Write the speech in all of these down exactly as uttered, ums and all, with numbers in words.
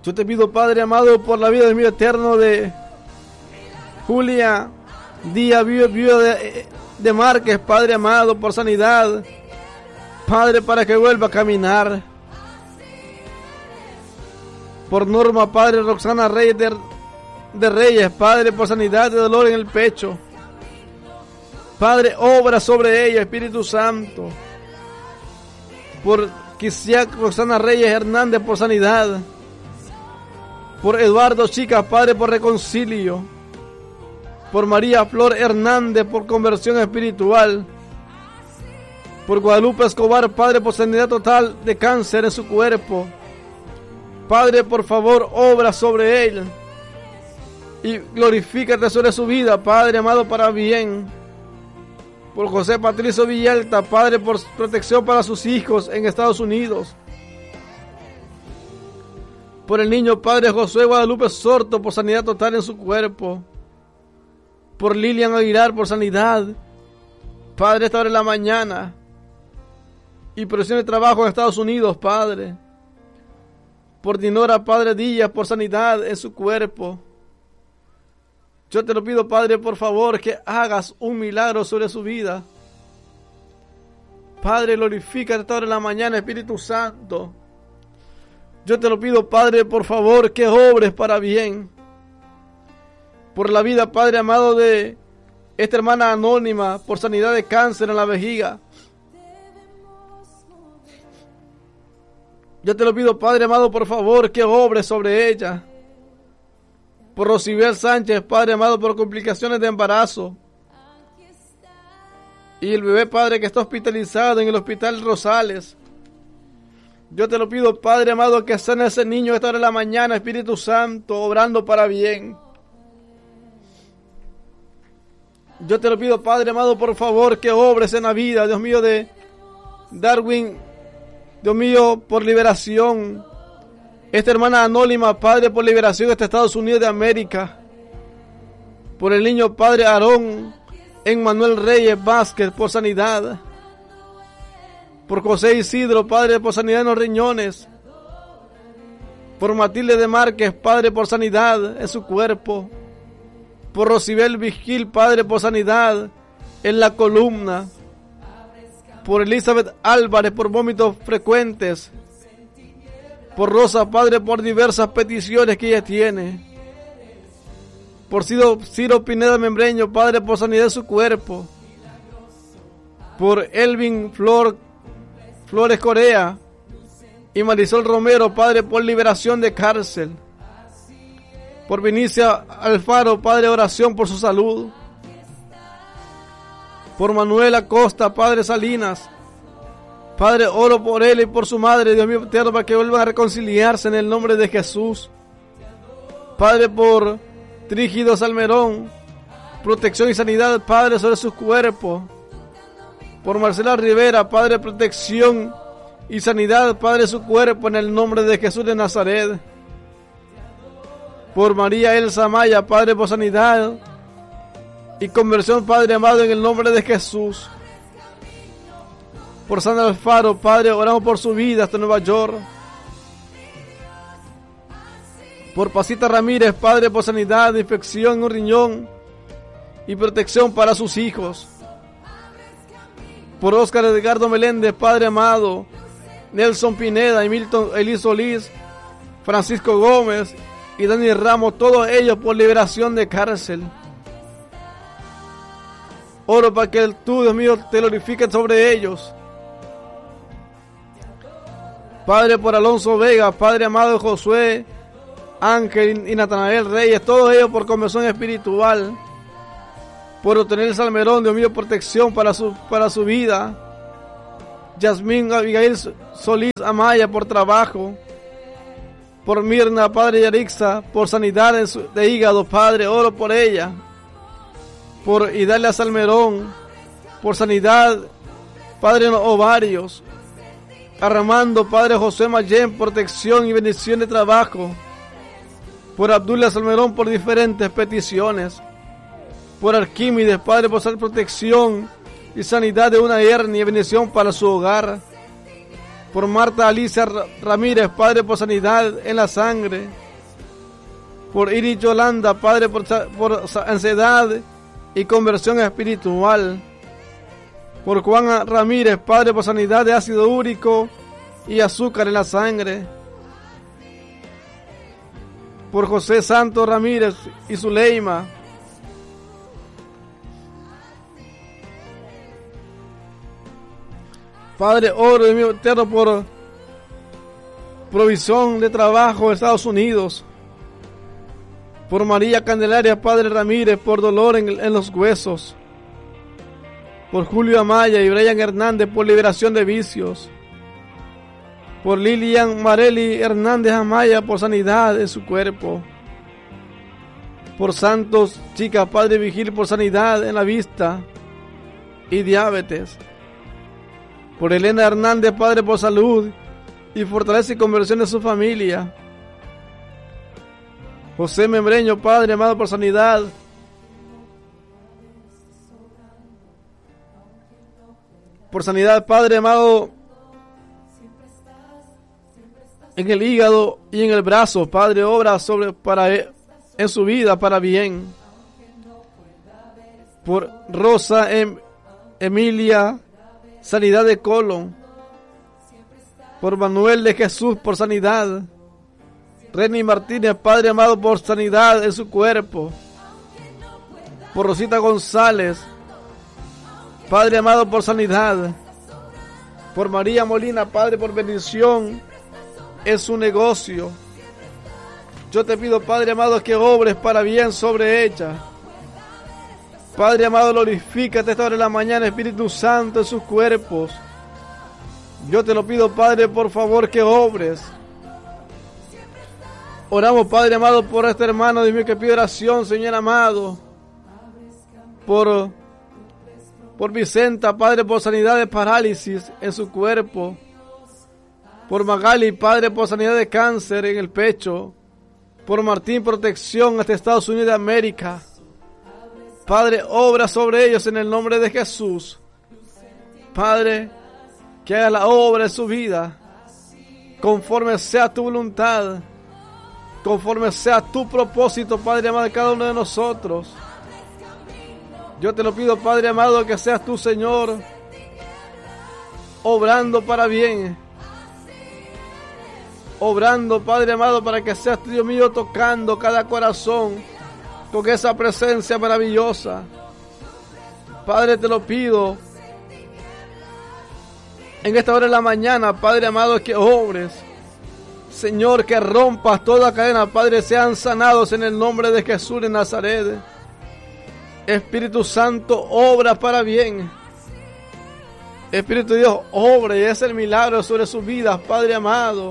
Yo te pido, Padre amado, por la vida del mío eterno de Julia Díaz, viuda de, de Márquez, Padre amado, por sanidad, Padre, para que vuelva a caminar. Por Norma, Padre, Roxana Reyes de, de Reyes, Padre, por sanidad de dolor en el pecho. Padre, obra sobre ella, Espíritu Santo. Por Kisiak Roxana Reyes Hernández, por sanidad. Por Eduardo Chica, Padre, por reconcilio. Por María Flor Hernández, por conversión espiritual. Por Guadalupe Escobar, Padre, por sanidad total de cáncer en su cuerpo. Padre, por favor, obra sobre él y glorifícate sobre su vida, Padre amado, para bien. Por José Patricio Villalta, Padre, por protección para sus hijos en Estados Unidos. Por el niño, Padre Josué Guadalupe Sorto, por sanidad total en su cuerpo. Por Lilian Aguilar, por sanidad, Padre, esta hora en la mañana. Y presión de trabajo en Estados Unidos, Padre. Por Dinora, Padre Díaz, por sanidad en su cuerpo. Yo te lo pido, Padre, por favor, que hagas un milagro sobre su vida. Padre, glorifica esta hora en la mañana, Espíritu Santo. Yo te lo pido, Padre, por favor, que obres para bien. Por la vida, Padre amado, de esta hermana anónima, por sanidad de cáncer en la vejiga. Yo te lo pido, Padre amado, por favor, que obres sobre ella. Por Rosibel Sánchez, Padre amado, por complicaciones de embarazo. Y el bebé, Padre, que está hospitalizado en el Hospital Rosales. Yo te lo pido, Padre amado, que sane a ese niño a esta hora de la mañana, Espíritu Santo, obrando para bien. Yo te lo pido, Padre amado, por favor, que obres en la vida, Dios mío, de Darwin, Dios mío, por liberación. Esta hermana anónima, Padre, por liberación de este Estados Unidos de América. Por el niño, Padre Aarón Emmanuel Reyes Vázquez, por sanidad. Por José Isidro, Padre, por sanidad en los riñones. Por Matilde de Márquez, Padre, por sanidad en su cuerpo. Por Rosibel Vigil, Padre, por sanidad en la columna. Por Elizabeth Álvarez, por vómitos frecuentes. Por Rosa, Padre, por diversas peticiones que ella tiene. Por Ciro, Ciro Pineda Membreño, Padre, por sanidad de su cuerpo. Por Elvin Flor, Flores Corea y Marisol Romero, Padre, por liberación de cárcel. Por Vinicia Alfaro, Padre, oración por su salud. Por Manuel Acosta, Padre Salinas, Padre, oro por él y por su madre, Dios mío eterno, para que vuelvan a reconciliarse en el nombre de Jesús. Padre, por Trígido Salmerón, protección y sanidad, Padre, sobre sus cuerpos. Por Marcela Rivera, Padre, protección y sanidad, Padre, su cuerpo, en el nombre de Jesús de Nazaret. Por María Elsa Maya, Padre, por sanidad y conversión, Padre amado, en el nombre de Jesús. Por Sandra Alfaro, Padre, oramos por su vida hasta Nueva York. Por Pasita Ramírez, Padre, por sanidad, infección en un riñón y protección para sus hijos. Por Óscar Edgardo Meléndez, Padre amado, Nelson Pineda y Milton Elis Solís, Francisco Gómez y Dani Ramos, todos ellos por liberación de cárcel. Oro para que tú, Dios mío, te glorifiques sobre ellos. Padre, por Alonso Vega, Padre amado, Josué, Ángel y Natanael Reyes, todos ellos por conversión espiritual. Por obtener Salmerón, Dios mío, protección para su, para su vida. Yasmín Abigail Solís Amaya, por trabajo. Por Mirna, Padre Yarixa, por sanidad de, su, de hígado, Padre, oro por ella. Por Idalia Salmerón, por sanidad, Padre, en los ovarios. Armando, Padre José Mayén, protección y bendición de trabajo. Por Abdullah Salmerón, por diferentes peticiones. Por Arquímedes, Padre, por ser protección y sanidad de una hernia y bendición para su hogar. Por Marta Alicia Ramírez, Padre, por sanidad en la sangre. Por Iris Yolanda, Padre, por, por ansiedad y conversión espiritual. Por Juan Ramírez, Padre, por sanidad de ácido úrico y azúcar en la sangre. Por José Santos Ramírez y Zuleima. Padre, oro de mi eterno por provisión de trabajo en Estados Unidos. Por María Candelaria, Padre Ramírez, por dolor en, en los huesos. Por Julio Amaya y Brian Hernández, por liberación de vicios. Por Lilian Marely Hernández Amaya, por sanidad en su cuerpo. Por Santos Chica, Padre Vigil, por sanidad en la vista y diabetes. Por Elena Hernández, Padre, por salud y fortaleza y conversión de su familia. José Membreño, Padre amado, por sanidad. Por sanidad, Padre amado, en el hígado y en el brazo. Padre, obra sobre para en su vida para bien. Por Rosa em, Emilia, sanidad de colon. Por Manuel de Jesús, por sanidad. Reni Martínez, Padre amado, por sanidad en su cuerpo. Por Rosita González, Padre amado, por sanidad. Por María Molina, Padre, por bendición en su negocio. Yo te pido, Padre amado, que obres para bien sobre ella. Padre amado, glorifícate esta hora de la mañana, Espíritu Santo, en sus cuerpos. Yo te lo pido, Padre, por favor, que obres. Oramos, Padre amado, por este hermano, Dios mío, que pide oración, Señor amado. Por, por Vicenta, Padre, por sanidad de parálisis en su cuerpo. Por Magali, Padre, por sanidad de cáncer en el pecho. Por Martín, protección hasta Estados Unidos de América. Padre, obra sobre ellos en el nombre de Jesús. Padre, que haga la obra en su vida, conforme sea tu voluntad, conforme sea tu propósito, Padre amado, de cada uno de nosotros. Yo te lo pido, Padre amado, que seas tú, Señor, obrando para bien. Obrando, Padre amado, para que seas, Dios mío, tocando cada corazón con esa presencia maravillosa. Padre, te lo pido en esta hora de la mañana, Padre amado, que obres. Señor, que rompas toda cadena, Padre, sean sanados en el nombre de Jesús de Nazaret. Espíritu Santo, obra para bien. Espíritu de Dios, obra y es el milagro sobre sus vidas, Padre amado.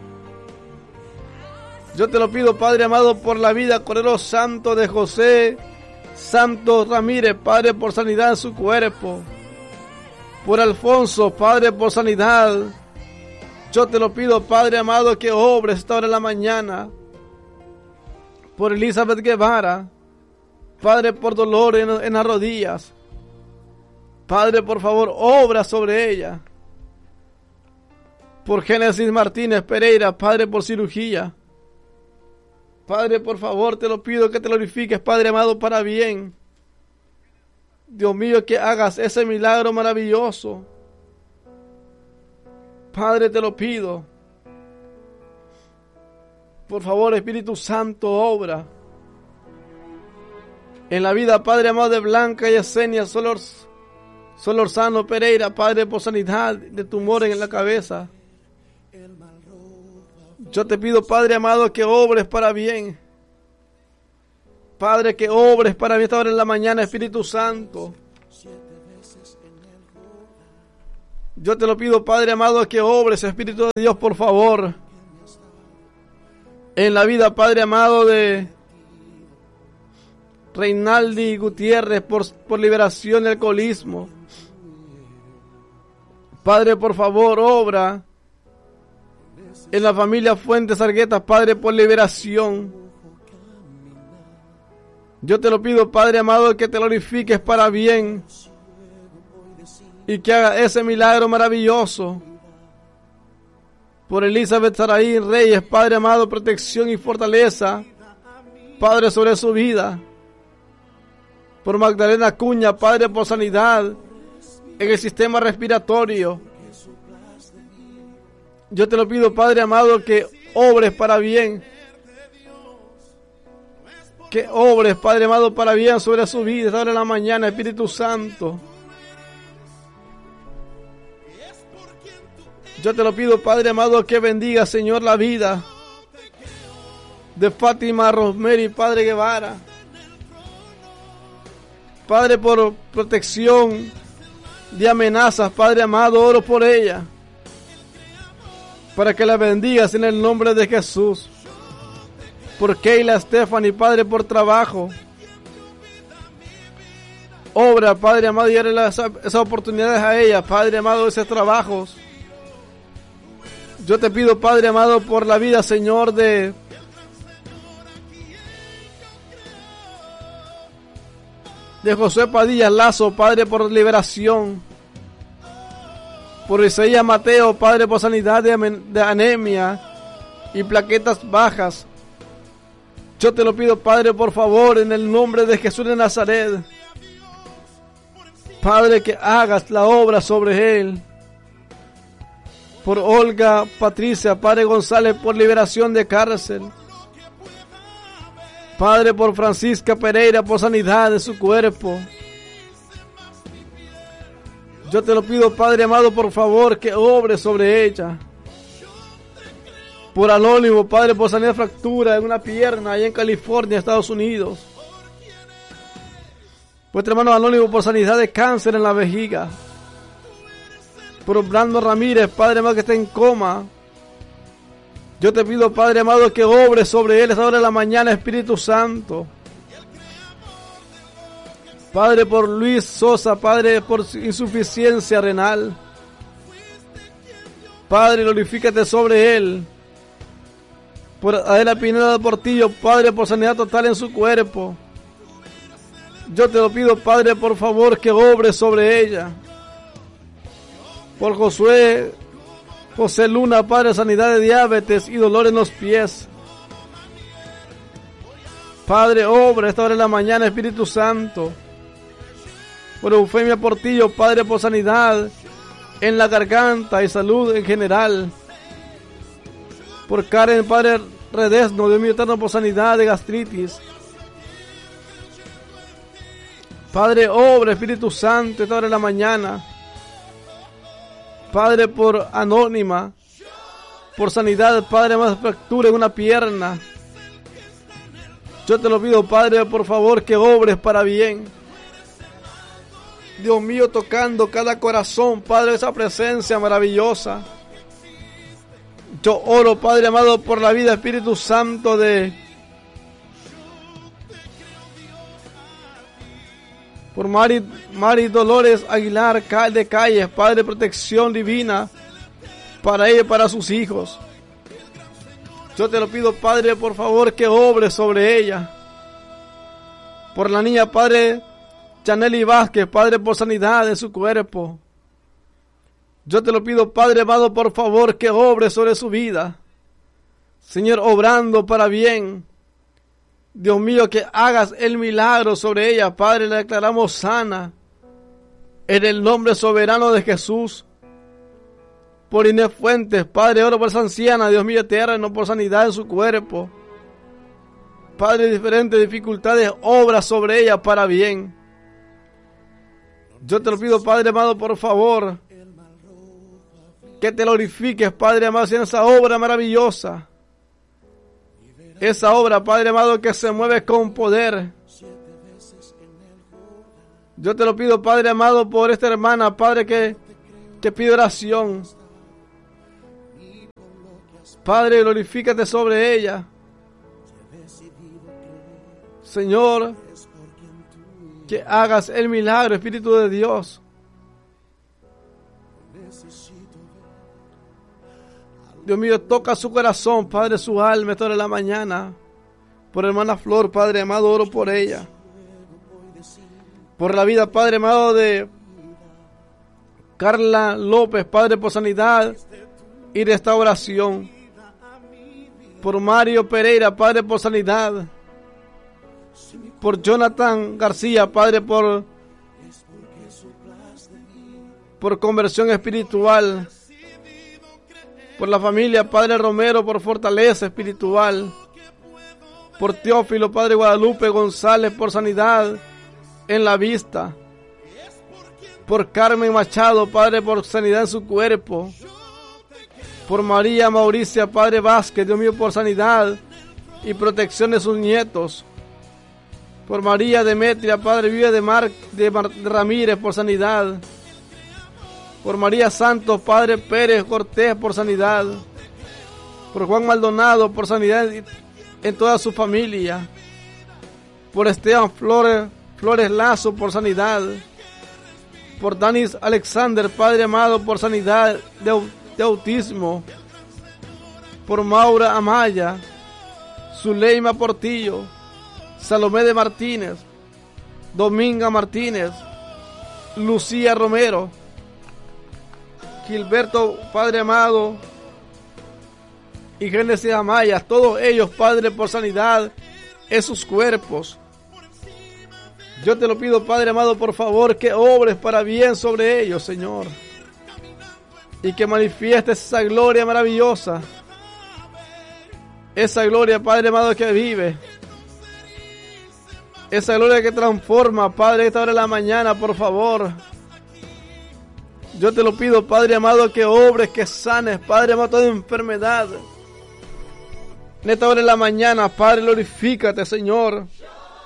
Yo te lo pido, Padre amado, por la vida, Cordero Santo de José Santos Ramírez, Padre, por sanidad en su cuerpo. Por Alfonso, Padre, por sanidad. Yo te lo pido, Padre amado, que obres esta hora de la mañana. Por Elizabeth Guevara, Padre, por dolor en, en las rodillas. Padre, por favor, obra sobre ella. Por Génesis Martínez Pereira, Padre, por cirugía. Padre, por favor, te lo pido que te glorifiques, Padre amado, para bien. Dios mío, que hagas ese milagro maravilloso. Padre, te lo pido. Por favor, Espíritu Santo, obra en la vida, Padre amado, de Blanca y Yesenia Solor, Solorzano Pereira, Padre, por sanidad de tumores en la cabeza. Yo te pido, Padre amado, que obres para bien. Padre, que obres para mí esta hora en la mañana, Espíritu Santo. Yo te lo pido, Padre amado, que obres, Espíritu de Dios, por favor. En la vida, Padre amado, de Reinaldi Gutiérrez, por, por liberación del alcoholismo. Padre, por favor, obra en la familia Fuentes Arguetas, Padre, por liberación. Yo te lo pido, Padre amado, que te glorifiques para bien y que haga ese milagro maravilloso. Por Elizabeth Saraí Reyes, Padre amado, protección y fortaleza, Padre, sobre su vida. Por Magdalena Acuña, Padre, por sanidad en el sistema respiratorio. Yo te lo pido, Padre amado, que obres para bien. Que obres, Padre amado, para bien sobre su vida. Ahora en la mañana, Espíritu Santo. Yo te lo pido, Padre amado, que bendiga, Señor, la vida de Fátima Rosemary, Padre Guevara. Padre, por protección de amenazas, Padre amado, oro por ella, para que la bendigas en el nombre de Jesús. Por Keila Stephanie, Padre, por trabajo. Obra, Padre amado, y dale esas, esas oportunidades a ella, Padre amado, esos trabajos. Yo te pido, Padre amado, por la vida, Señor, de de José Padilla Lazo, Padre, por liberación. Por Isaías Mateo, Padre, por sanidad de, de anemia y plaquetas bajas. Yo te lo pido, Padre, por favor, en el nombre de Jesús de Nazaret. Padre, que hagas la obra sobre él. Por Olga Patricia, Padre González, por liberación de cárcel. Padre, por Francisca Pereira, por sanidad de su cuerpo. Yo te lo pido, Padre amado, por favor, que obre sobre ella. Por Anónimo, Padre, por sanidad de fractura en una pierna, allá en California, Estados Unidos. Vuestro hermano Anónimo, por sanidad de cáncer en la vejiga. Por Brando Ramírez, Padre amado, que está en coma. Yo te pido, Padre amado, que obre sobre él esta hora de la mañana, Espíritu Santo. Padre, por Luis Sosa, Padre, por insuficiencia renal. Padre, glorifícate sobre él. Por Adela Pineda de Portillo, Padre, por sanidad total en su cuerpo. Yo te lo pido, Padre, por favor, que obre sobre ella. Por Josué, José Luna, Padre, sanidad de diabetes y dolor en los pies. Padre, obra esta hora de la mañana, Espíritu Santo. Por Eufemia Portillo, Padre, por sanidad en la garganta y salud en general. Por Karen, Padre Redesno, Dios mío eterno, por sanidad de gastritis. Padre, obra, Espíritu Santo, esta hora de la mañana. Padre, por Anónima, por sanidad, Padre, más fractura en una pierna. Yo te lo pido, Padre, por favor, que obres para bien. Dios mío, tocando cada corazón, Padre, esa presencia maravillosa. Yo oro, Padre amado, por la vida, Espíritu Santo, de por Mari, Mari Dolores Aguilar de Calles, Padre, protección divina para ella y para sus hijos. Yo te lo pido, Padre, por favor, que obre sobre ella. Por la niña, Padre, Chanely Vázquez, Padre, por sanidad de su cuerpo. Yo te lo pido, Padre amado, por favor, que obre sobre su vida. Señor, obrando para bien. Dios mío, que hagas el milagro sobre ella, Padre, la declaramos sana. En el nombre soberano de Jesús. Por Inés Fuentes, Padre, oro por esa anciana, Dios mío eterno, por sanidad en su cuerpo. Padre, diferentes dificultades, obra sobre ella para bien. Yo te lo pido, Padre amado, por favor, que te glorifiques, Padre amado, en esa obra maravillosa. Esa obra, Padre amado, que se mueve con poder. Yo te lo pido, Padre amado, por esta hermana, Padre, que, que pide oración. Padre, glorifícate sobre ella. Señor, que hagas el milagro, Espíritu de Dios. Dios mío, toca su corazón, Padre, su alma, toda la mañana. Por hermana Flor, Padre amado, oro por ella. Por la vida, Padre amado, de Carla López, Padre, por sanidad y restauración. Por Mario Pereira, Padre, por sanidad. Por Jonathan García, Padre, por, por conversión espiritual. Por la familia, Padre Romero, por fortaleza espiritual. Por Teófilo, Padre Guadalupe González, por sanidad en la vista. Por Carmen Machado, Padre, por sanidad en su cuerpo. Por María Mauricia, Padre Vázquez, Dios mío, por sanidad y protección de sus nietos. Por María Demetria, Padre Vive de, Mar, de, Mar, de Ramírez, por sanidad. Por María Santos, Padre Pérez Cortés, por sanidad. Por Juan Maldonado, por sanidad en toda su familia. Por Esteban Flores, Flores Lazo, por sanidad. Por Danis Alexander, Padre amado, por sanidad de, de autismo. Por Maura Amaya, Zuleima Portillo, Salomé de Martínez, Dominga Martínez, Lucía Romero, Gilberto, Padre amado, y Génesis Amaya, todos ellos, Padre, por sanidad en sus cuerpos. Yo te lo pido, Padre amado, por favor, que obres para bien sobre ellos, Señor, y que manifiestes esa gloria maravillosa, esa gloria, Padre amado, que vive, esa gloria que transforma, Padre, esta hora de la mañana, por favor. Yo te lo pido, Padre amado, que obres, que sanes, Padre amado, toda enfermedad. En esta hora de la mañana, Padre, glorifícate, Señor.